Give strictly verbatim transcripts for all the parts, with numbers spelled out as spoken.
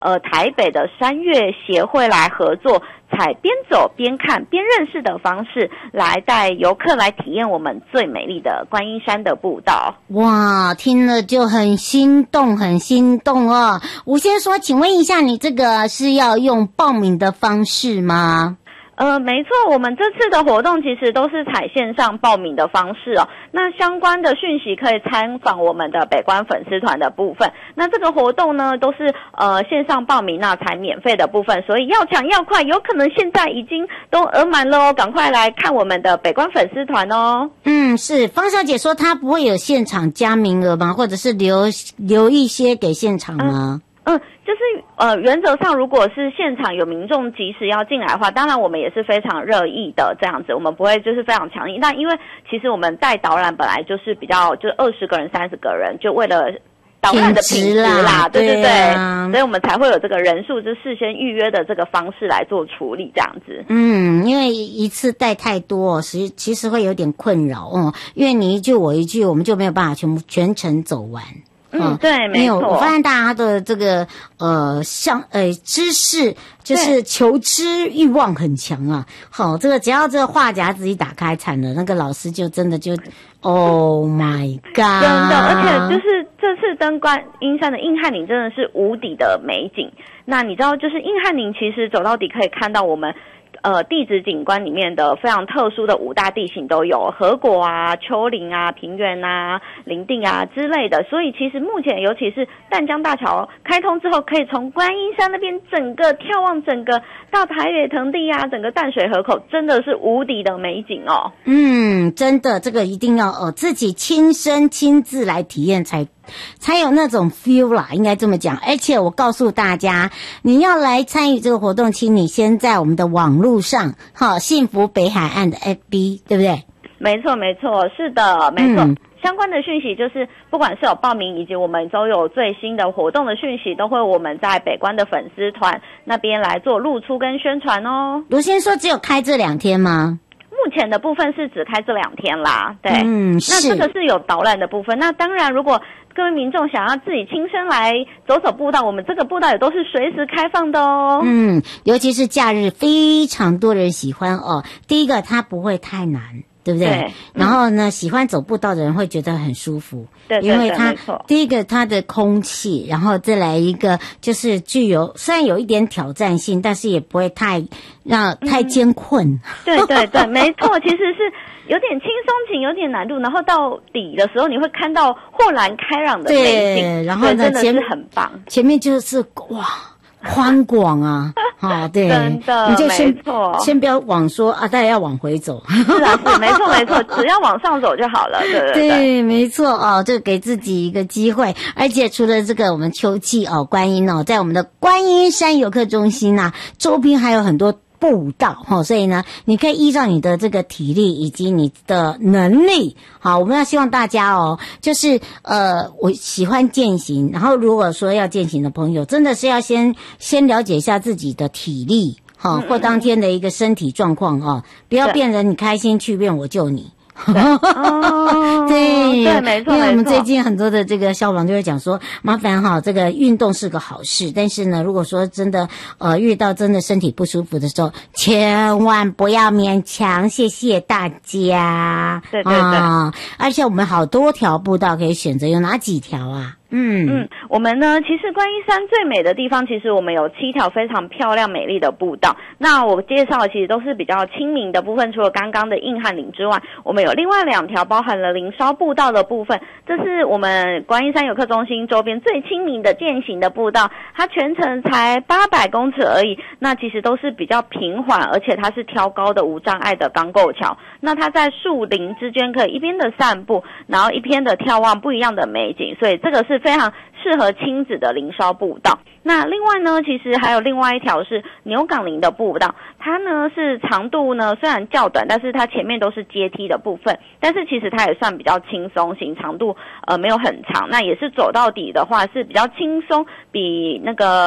呃台北的山岳协会来合作，采边走边看边认识的方式来带游客来体验我们最美丽的观音山的步道。 哇，听了就很心动很心动哦。吴先说，请问一下，你这个是要用报名的方式吗？ 呃，没错，我们这次的活动其实都是采线上报名的方式哦。那相关的讯息可以参访我们的北关粉丝团的部分。那这个活动呢，都是呃线上报名那才免费的部分，所以要抢要快，有可能现在已经都额满了哦，赶快来看我们的北关粉丝团哦。 嗯，是方小姐说她不会有现场加名额吗？或者是留留一些给现场吗？ 嗯，就是呃，原则上如果是现场有民众及时要进来的话，当然我们也是非常热议的这样子，我们不会就是非常强硬。但因为其实我们带导览本来就是比较就二十个人、三十个人，就为了导览的品质啦，对对 对, 对、啊，所以我们才会有这个人数就事先预约的这个方式来做处理这样子。 嗯，因为一次带太多，其其实会有点困扰哦，因为你一句我一句，我们就没有办法全部全程走完。 嗯，对，没错。 我发现大家的这个呃，像呃知识就是求知欲望很强啊。好，这个只要这个话匣子一打开，惨了，那个老师就真的就 ，Oh my God！ 真的，而且就是这次登观音山的硬汉岭真的是无敌的美景。那你知道，就是硬汉岭其实走到底可以看到我们。呃，地质景观里面的非常特殊的五大地形都有，河谷啊、丘陵啊、平原啊、林地啊之类的。所以其实目前，尤其是淡江大桥开通之后，可以从观音山那边整个眺望整个到台北腾地啊，整个淡水河口，真的是无敌的美景哦。 嗯，真的，这个一定要呃自己亲身亲自来体验才。才有那种 feel 啦，应该这么讲。而且我告诉大家，你要来参与这个活动，请你先在我们的网络上，哈，幸福北海岸的 F B， 对不对？ 没错，没错，是的，没错。嗯，相关的讯息就是，不管是有报名，以及我们都有最新的活动的讯息，都会我们在北关的粉丝团那边来做露出跟宣传哦。 卢先说，只有开这两天吗？ 目前的部分是只开这两天啦，对， 嗯， 那这个是有导览的部分。那当然，如果各位民众想要自己亲身来走走步道，我们这个步道也都是随时开放的哦。 嗯，尤其是假日，非常多人喜欢哦。第一个，它不会太难。对不对？对，然后呢，嗯，喜欢走步道的人会觉得很舒服， 对， 因为它第一个它的空气，然后再来一个就是具有虽然有一点挑战性，但是也不会太让太艰困。嗯， 对对对，没错，其实是有点轻松型，有点难度，然后到底的时候你会看到豁然开朗的美景， 对，然后呢， 真的是很棒。 前面就是哇。宽广啊，好，对， 真的， 你就先没错， 先不要往说啊，大家要往回走， 是啊，是，没错，没错，只要往上走就好了，对对对, 对，没错哦，这给自己一个机会，而且除了这个，我们秋季哦，观音哦，在我们的观音山游客中心啊，周边还有很多步道哈，所以呢，你可以依照你的这个体力以及你的能力，好，我们要希望大家哦，就是呃，我喜欢健行，然后如果说要健行的朋友，真的是要先先了解一下自己的体力，哈，或当天的一个身体状况啊，不要变成你开心去变我救你。 对, 哦、 对对，没错， 因为我们最近很多的这个消防就会讲说，麻烦哈，这个运动是个好事，但是呢，如果说真的呃遇到真的身体不舒服的时候，千万不要勉强，谢谢大家。 对对对， 啊，而且我们好多条步道可以选择，有哪几条啊？嗯嗯，我们呢，其实观音山最美的地方，其实我们有七条非常漂亮美丽的步道。那我介绍的其实都是比较亲民的部分，除了刚刚的硬汉岭之外，我们有另外两条包含了林梢步道的部分。这是我们观音山游客中心周边最亲民的健行的步道，它全程才八百公尺而已。那其实都是比较平缓，而且它是挑高的无障碍的钢构桥。那它在树林之间可以一边的散步，然后一边的眺望不一样的美景，所以这个是非常适合亲子的林梢步道。那另外呢，其实还有另外一条是牛港林的步道，它呢是长度呢虽然较短，但是它前面都是阶梯的部分，但是其实它也算比较轻松型，长度呃没有很长，那也是走到底的话是比较轻松，比那个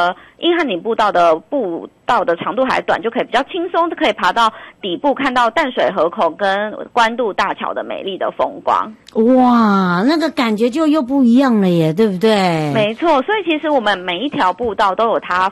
硬汉岭步道的步道的长度还短，就可以比较轻松，就可以爬到底部，看到淡水河口跟关渡大桥的美丽的风光。 哇，那个感觉就又不一样了耶，对不对？ 没错，所以其实我们每一条步道都有它